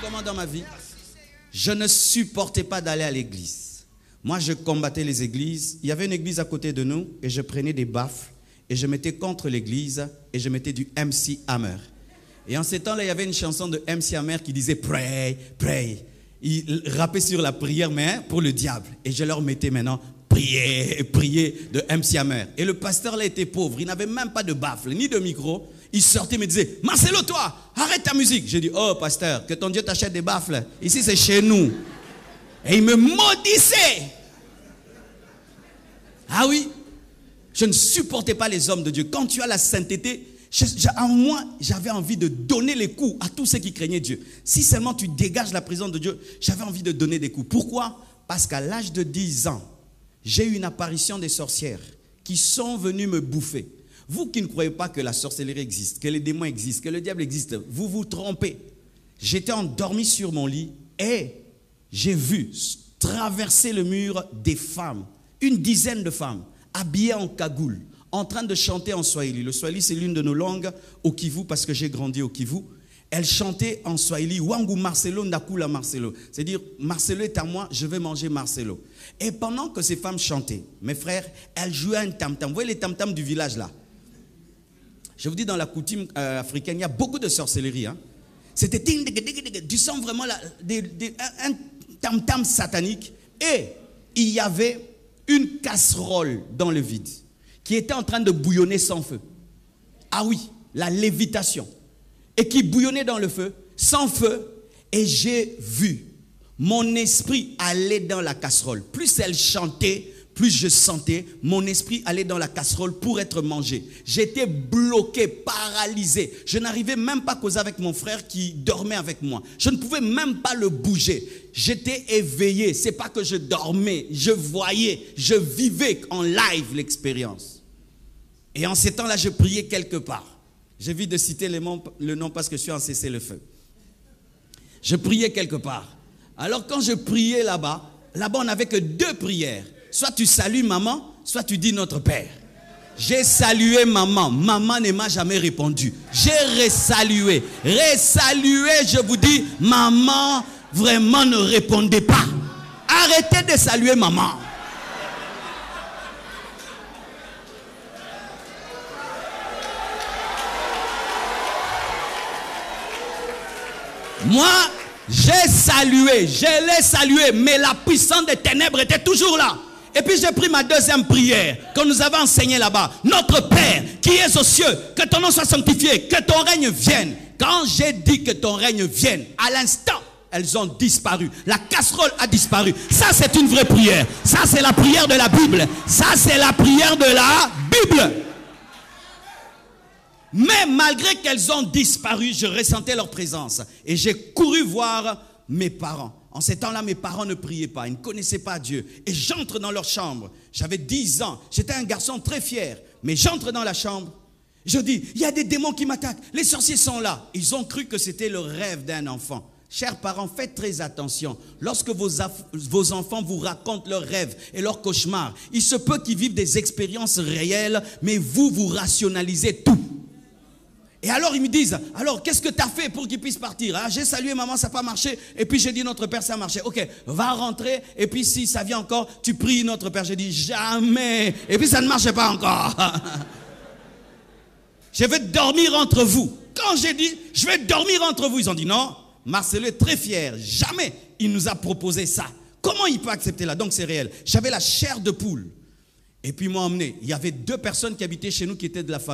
comment dans ma vie, je ne supportais pas d'aller à l'église. Moi, je combattais les églises. Il y avait une église à côté de nous et je prenais des baffles et je mettais contre l'église et je mettais du MC Hammer. Et en ces temps-là, il y avait une chanson de MC Hammer qui disait « Pray, pray ». Il rappait sur la prière, mais pour le diable. Et je leur mettais maintenant « Priez, priez » de MC Hammer. Et le pasteur là était pauvre, il n'avait même pas de baffle, ni de micro. Il sortait et me disait « Marcelo, toi, arrête ta musique ». J'ai dit « Oh, pasteur, que ton Dieu t'achète des baffles. Ici, c'est chez nous. » Et il me maudissait. Ah oui, je ne supportais pas les hommes de Dieu. Quand tu as la sainteté, en moi, j'avais envie de donner les coups à tous ceux qui craignaient Dieu. Si seulement tu dégages la présence de Dieu, j'avais envie de donner des coups. Pourquoi? Parce qu'à l'âge de 10 ans, j'ai eu une apparition des sorcières qui sont venues me bouffer. Vous qui ne croyez pas que la sorcellerie existe, que les démons existent, que le diable existe, vous vous trompez. J'étais endormi sur mon lit et j'ai vu traverser le mur des femmes, une dizaine de femmes, habillées en cagoule, en train de chanter en swahili. Le swahili, c'est l'une de nos langues au Kivu, parce que j'ai grandi au Kivu. Elles chantaient en swahili, Wangu Marcelo, Nakula Marcelo. C'est-à-dire, Marcelo est à moi, je vais manger Marcelo. Et pendant que ces femmes chantaient, mes frères, elles jouaient un tam-tam. Vous voyez les tam-tams du village là? Je vous dis, dans la coutume africaine, il y a beaucoup de sorcellerie. Hein? C'était, tu sens vraiment un tam-tam satanique. Et il y avait une casserole dans le vide qui était en train de bouillonner sans feu. Ah oui, la lévitation. Et qui bouillonnait dans le feu, sans feu. Et j'ai vu mon esprit aller dans la casserole. Plus elle chantait, plus je sentais mon esprit aller dans la casserole pour être mangé. J'étais bloqué, paralysé. Je n'arrivais même pas à causer avec mon frère qui dormait avec moi. Je ne pouvais même pas le bouger. J'étais éveillé. C'est pas que je dormais, je voyais, je vivais en live l'expérience. Et en ces temps-là, je priais quelque part. J'évite de citer le nom parce que je suis en cessez-le-feu. Je priais quelque part. Alors quand je priais là-bas, on n'avait que 2 prières. Soit tu salues maman, soit tu dis notre Père. J'ai salué maman. Maman ne m'a jamais répondu. J'ai resalué. Resalué, je vous dis, maman vraiment ne répondait pas. Arrêtez de saluer maman. Moi, j'ai salué, je l'ai salué, mais la puissance des ténèbres était toujours là. Et puis j'ai pris ma deuxième prière qu'on nous avait enseignée là-bas. Notre Père qui es aux cieux, que ton nom soit sanctifié, que ton règne vienne. Quand j'ai dit que ton règne vienne, à l'instant, elles ont disparu. La casserole a disparu. Ça, c'est une vraie prière. Ça, c'est la prière de la Bible. Ça, c'est la prière de la Bible. Mais malgré qu'elles ont disparu, je ressentais leur présence. Et j'ai couru voir mes parents. En ces temps-là, mes parents ne priaient pas, ils ne connaissaient pas Dieu. Et j'entre dans leur chambre. J'avais 10 ans. J'étais un garçon très fier. Mais j'entre dans la chambre. Je dis, il y a des démons qui m'attaquent. Les sorciers sont là. Ils ont cru que c'était le rêve d'un enfant. Chers parents, faites très attention. Lorsque vos enfants vous racontent leurs rêves et leurs cauchemars, il se peut qu'ils vivent des expériences réelles, mais vous rationalisez tout. Et alors ils me disent, alors qu'est-ce que tu as fait pour qu'ils puissent partir? J'ai salué maman, ça n'a pas marché. Et puis j'ai dit notre Père, ça a marché. Ok, va rentrer. Et puis si ça vient encore, tu pries notre Père. J'ai dit jamais. Et puis ça ne marchait pas encore. Je vais dormir entre vous. Quand j'ai dit, je vais dormir entre vous, ils ont dit non. Marcelo est très fier. Jamais il nous a proposé ça. Comment il peut accepter là? Donc c'est réel. J'avais la chair de poule. Et puis ils m'ont emmené. Il y avait 2 personnes qui habitaient chez nous qui étaient de la famille.